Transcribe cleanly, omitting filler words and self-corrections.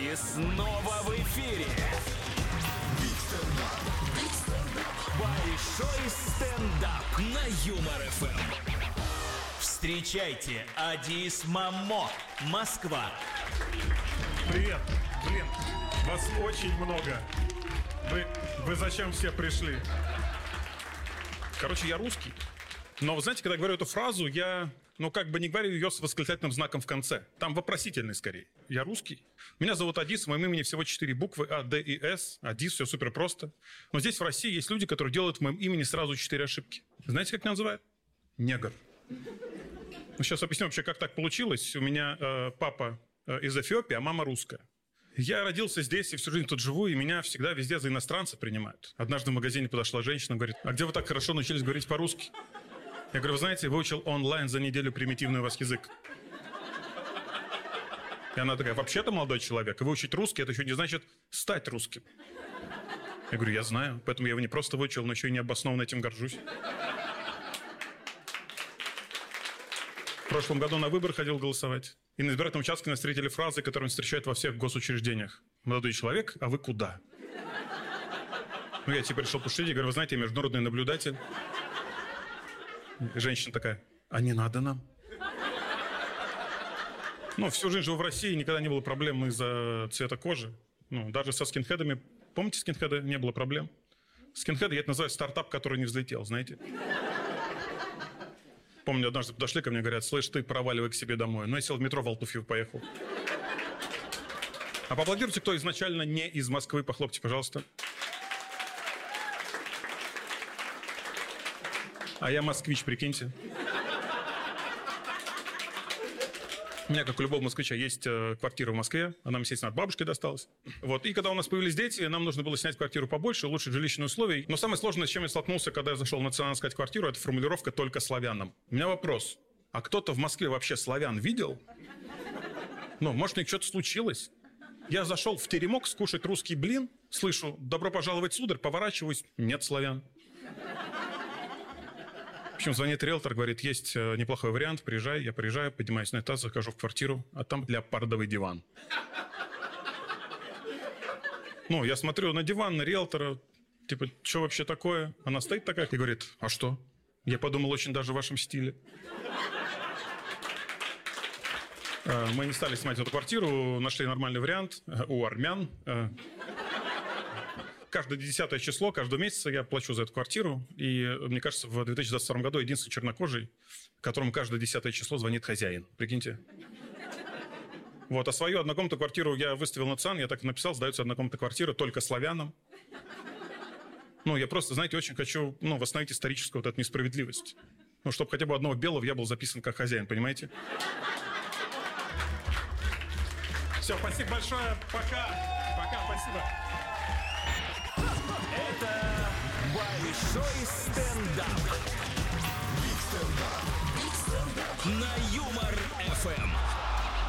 И снова в эфире большой стендап на Юмор ФМ. Встречайте, Адис Мамо, Москва. Привет, блин, вас очень много. Вы зачем все пришли? Короче, я русский. Но вы знаете, когда я говорю эту фразу, я, как бы не говорю ее с восклицательным знаком в конце. Там вопросительный скорее. Я русский. Меня зовут Адис, в моем имени всего 4 буквы А, Д и С. Адис, все супер просто. Но здесь в России есть люди, которые делают в моем имени сразу 4 ошибки. Знаете, как меня называют? Негр. Сейчас объясню вообще, как так получилось. У меня папа из Эфиопии, а мама русская. Я родился здесь и всю жизнь тут живу, и меня всегда везде за иностранца принимают. Однажды в магазине подошла женщина, говорит: а где вы так хорошо научились говорить по-русски? Я говорю: вы знаете, выучил онлайн за неделю примитивный у вас язык. И она такая: вообще-то, молодой человек, выучить русский, это еще не значит стать русским. Я говорю: я знаю, поэтому я его не просто выучил, но еще и необоснованно этим горжусь. В прошлом году на выборы ходил голосовать. И на избирательном участке нас встретили фразы, которые встречают во всех госучреждениях. Молодой человек, а вы куда? Я теперь решил пошутить и говорю: вы знаете, я международный наблюдатель. Женщина такая: а не надо нам? Всю жизнь живу в России, никогда не было проблем из-за цвета кожи. Даже со скинхедами. Помните скинхеды? Не было проблем. Скинхеды, я это называю стартап, который не взлетел, знаете? Помню, однажды подошли ко мне, говорят: слышь, ты проваливай к себе домой. Я сел в метро в Алтуфьево, поехал. А поаплодируйте, кто изначально не из Москвы, похлопайте, пожалуйста. А я москвич, прикиньте. У меня, как у любого москвича, есть квартира в Москве. Она, естественно, от бабушки досталась. И когда у нас появились дети, нам нужно было снять квартиру побольше, улучшить жилищные условия. Но самое сложное, с чем я столкнулся, когда я зашел в национальную искать квартиру, это формулировка «только славянам». У меня вопрос: а кто-то в Москве вообще славян видел? Может, у них что-то случилось? Я зашел в теремок скушать русский блин, слышу: добро пожаловать, сударь, поворачиваюсь, нет славян. В общем, звонит риэлтор, говорит: есть неплохой вариант, приезжай. Я приезжаю, поднимаюсь на этаж, захожу в квартиру, а там леопардовый диван. Я смотрю на диван, на риэлтора, что вообще такое? Она стоит такая и говорит: а что? Я подумал, очень даже в вашем стиле. Мы не стали снимать эту квартиру, нашли нормальный вариант у армян. Каждое 10 число, каждого месяца я плачу за эту квартиру. И, мне кажется, в 2022 году единственный чернокожий, которому каждое 10 число звонит хозяин. Прикиньте. А свою однокомнатную квартиру я выставил на ЦАН, я так и написал: сдается однокомнатная квартира только славянам. Я просто, знаете, очень хочу восстановить историческую эту несправедливость. Чтобы хотя бы одного белого я был записан как хозяин, понимаете? Все, спасибо большое. Пока. Пока, спасибо. Это большой стендап. Биг стендап. На Юмор ФМ.